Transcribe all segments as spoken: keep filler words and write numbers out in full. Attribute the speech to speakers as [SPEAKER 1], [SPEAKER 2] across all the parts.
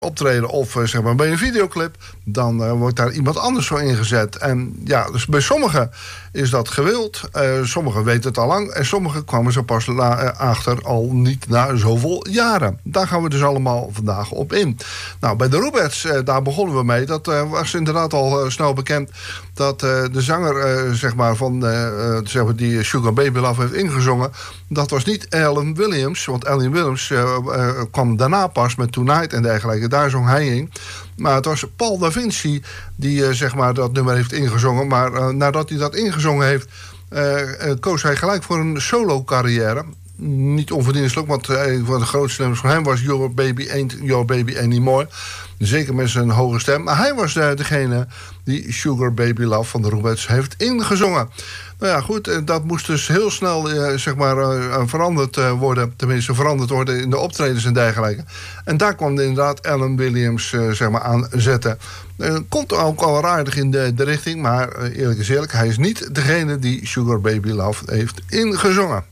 [SPEAKER 1] optreden of uh, zeg maar bij een videoclip, dan uh, wordt daar iemand anders voor ingezet. En ja, dus bij sommigen is dat gewild. Uh, sommigen weten het al lang en sommigen kwamen ze pas la- uh, achter al niet na zoveel jaren. Daar gaan we dus allemaal vandaag op in. Nou, bij de Rubettes, uh, daar begonnen we mee. Dat uh, was inderdaad al uh, snel bekend dat uh, de zanger uh, zeg maar van uh, uh, zeg maar die Sugar Baby Love heeft ingezongen. Dat was niet Alan Williams, want Alan Williams uh, uh, kwam daarna pas met Tonight en dergelijke. Daar zong hij in. Maar het was Paul Da Vinci die uh, zeg maar dat nummer heeft ingezongen. Maar uh, nadat hij dat ingezongen heeft, uh, uh, koos hij gelijk voor een solo-carrière. Niet onverdienstelijk, want uh, een van de grootste nummers van hem was Your Baby Ain't Your Baby Anymore. Zeker met zijn hoge stem. Maar hij was uh, degene die Sugar Baby Love van de Rubettes heeft ingezongen. Nou ja, goed, dat moest dus heel snel uh, zeg maar, uh, veranderd uh, worden. Tenminste, veranderd worden in de optredens en dergelijke. En daar kwam inderdaad Alan Williams uh, zeg maar aan zetten. Uh, komt ook al aardig in de, de richting, maar uh, eerlijk is eerlijk, hij is niet degene die Sugar Baby Love heeft ingezongen.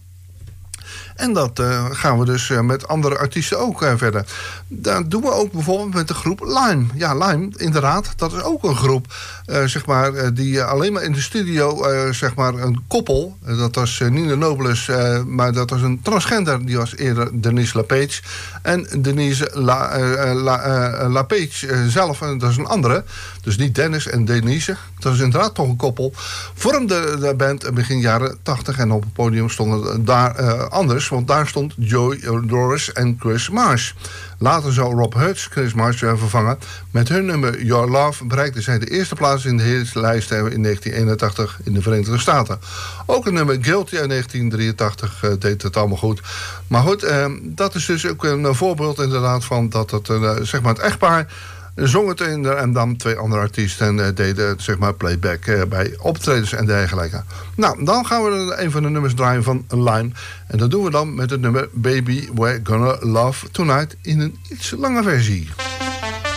[SPEAKER 1] En dat uh, gaan we dus uh, met andere artiesten ook uh, verder. Dat doen we ook bijvoorbeeld met de groep Lime. Ja, Lime, inderdaad, dat is ook een groep uh, zeg maar, uh, die uh, alleen maar in de studio, uh, zeg maar, een koppel. Uh, dat was uh, Nina Nobles, uh, maar dat was een transgender. Die was eerder Denise LaPage. En Denise La, uh, La, uh, LaPage uh, zelf, en dat is een andere. Dus niet Dennis en Denise. Dat is inderdaad toch een koppel. Vormde de band begin jaren tachtig. En op het podium stonden daar uh, anders. Want daar stond Joey Doris en Chris Marsh. Later zou Rob Hurts Chris Marsh vervangen. Met hun nummer Your Love bereikte zij de eerste plaats in de hitlijst in negentien eenentachtig in de Verenigde Staten. Ook een nummer Guilty uit negentien drieëntachtig uh, deed het allemaal goed. Maar goed, uh, dat is dus ook een uh, voorbeeld inderdaad van dat het, uh, zeg maar het echtpaar zong het in en dan twee andere artiesten uh, deden zeg maar playback uh, bij optredens en dergelijke. Nou, dan gaan we een van de nummers draaien van Lime. En dat doen we dan met het nummer Baby We're Gonna Love Tonight in een iets lange versie.